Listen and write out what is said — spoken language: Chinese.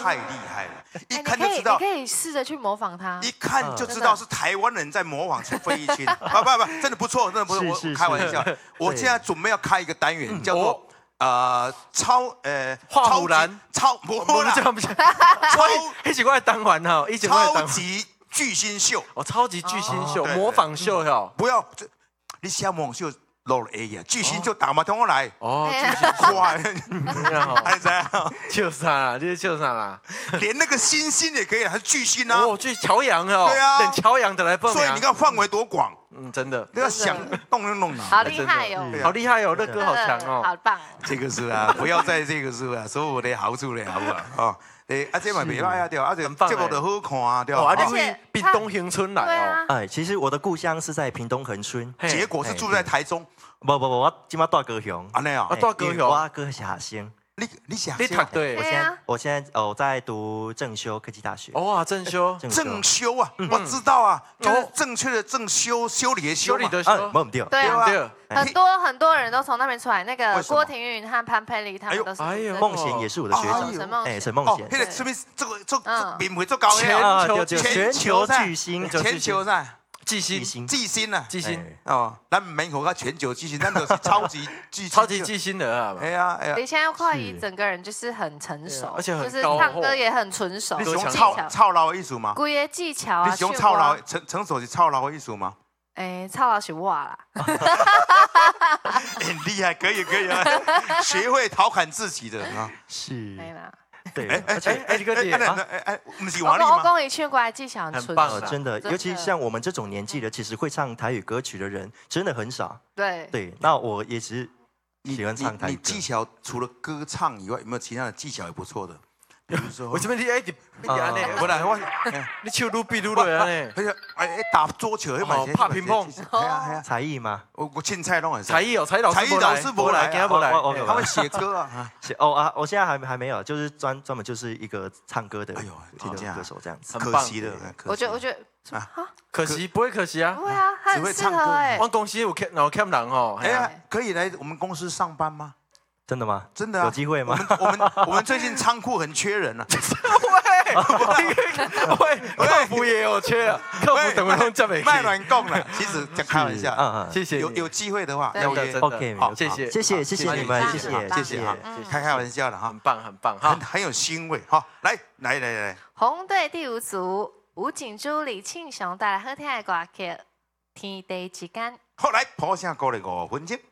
太厉害了，一看就知道。 你可以试着去模仿他， 一看就知道是台湾人在模仿费玉清。不，真的不错，真的不错。我开玩笑，我现在准备要开一个单元，叫做画虎兰不啦， 一起过来单环哈，一起过来单环。 超级巨星秀哦，超级巨星秀，模仿秀哈。 不要，你想模仿秀。漏了 A 呀，巨星就打嘛，通过来哦，巨星哇， 还这样，就啥啦，这是就啥啦， 连那个星星也可以，还是巨星啊？ 哦，去乔洋哦， 对啊， 等乔洋的来蹦， 所以你看范围多广， 真的， 不要想动就弄脑， 好厉害哦， 好厉害哦，乐哥好强哦， 好棒， 这个是啊，不要在这个是啊，所有的好处嘞，好不好？哦，这嘛袂歹啊，对啊，这个都好看啊，对吧？ 而且屏东恒春来哦， 哎，其实我的故乡是在屏东恒春， 结果是住在台中。 不，我今麦住高雄。 安尼啊， 住高雄， 我哥下乡。 你想？ 你读对？ 我现在在读正修科技大学。 哇，正修啊，我知道啊，就是正确的正修理的修嘛。 没对。 对啊，很多人都从那边出来。那个郭庭云和潘佩丽他们都是。 梦贤也是我的学长。陈梦贤。 这边这名会做高全球巨星， 全球赛。 巨星啊， 巨星哦，咱门口个全球巨星，咱都是超级巨星的啊！ 哎呀， 李千耀快怡整个人就是很成熟， 而且就是唱歌也很纯熟。 你是操劳的艺术吗？ 古爷技巧啊， 你是操劳成熟是操劳的艺术吗？ 哎，操劳是我啦。 很厉害，可以啊，学会调侃自己的啊， 是。 没啦。 对， 这个姐， 不是王力吗？ 我公益劝过来技巧很棒，真的，尤其像我们这种年纪的，其实会唱台语歌曲的人真的很少。对，那我也是喜欢唱台语。 你技巧除了歌唱以外，有没有其他的技巧也不错的？比如说， 为什么你一直安尼？ 不然你手愈比愈来安尼。 打桌球， 拍乒乓， 才艺吗？ 我凊彩弄才艺哦，才艺老师不来，今天不来， 他会写歌啊。 我现在还没有，就是专门就是一个唱歌的，歌手这样子。 可惜了， 我觉得可惜不会可惜啊。 不会啊，他很适合哎。 我公司有欠人哦。 哎呀，可以来我们公司上班吗？ 真的吗？ 真的啊， 有机会吗？ 我们最近仓库很缺人啊。 喂，客服也有缺啊，客服怎么弄这么卖软供了？其实讲开玩笑， 谢谢。 有机会的话要约 ，OK， 好，谢谢你们， 谢谢哈，开玩笑的哈， 很棒， 很有欣慰哈。来， 红队第5组吴景珠、李庆雄带来好听的歌曲《天地之间》。 好，来，破声歌的5分钟。